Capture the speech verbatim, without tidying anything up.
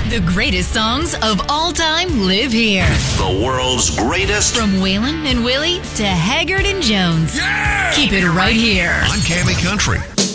The greatest songs of all time live here. The world's greatest. From Waylon and Willie to Haggard and Jones. Yeah! Keep it right here on Cammy Country.